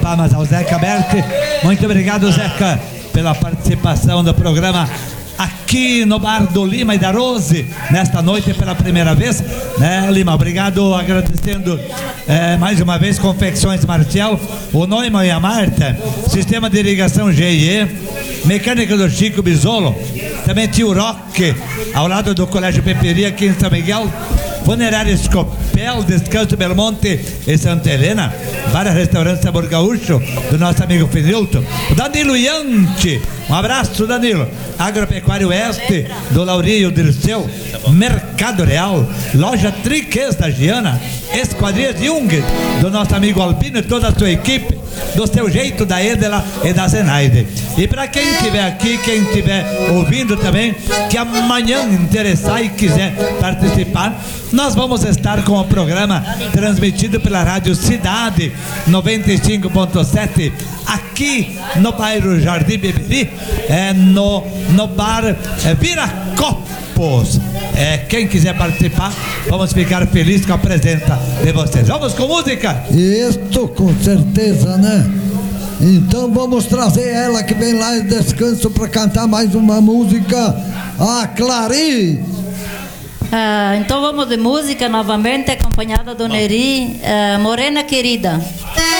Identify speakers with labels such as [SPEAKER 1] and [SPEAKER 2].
[SPEAKER 1] palmas ao Zeca Berti. Muito obrigado, Zeca, pela participação do programa aqui no Bar do Lima e da Rose, nesta noite pela primeira vez, né, Lima? Obrigado, agradecendo mais uma vez Confecções Marcial, o Neumann e a Marta, Sistema de Irrigação GIE, Mecânica do Chico Bisolo, também Tio Roque, ao lado do Colégio Peperia aqui em São Miguel, Funerária Escopel, Descanso Belmonte e Santa Helena, vários restaurantes Sabor Gaúcho, do nosso amigo Finilton, o Danilo Iante, um abraço, Danilo. Agropecuário Oeste, do Laurinho Dirceu, Mercado Real, Loja Triques da Giana, Esquadrias Jung, do nosso amigo Albino e toda a sua equipe, do Seu Jeito, da Edela e da Zenaide. E para quem estiver aqui, quem estiver ouvindo também, que amanhã interessar e quiser participar, nós vamos estar com o programa transmitido pela Rádio Cidade 95.7 aqui no bairro Jardim Beberi, no bar Viracopos. Quem quiser participar, vamos ficar felizes com a presença de vocês. Vamos com música?
[SPEAKER 2] Isso, com certeza, né? Então vamos trazer ela que vem lá em descanso para cantar mais uma música, a Clarice.
[SPEAKER 3] Então vamos de música novamente, acompanhada do Neri, Morena Querida.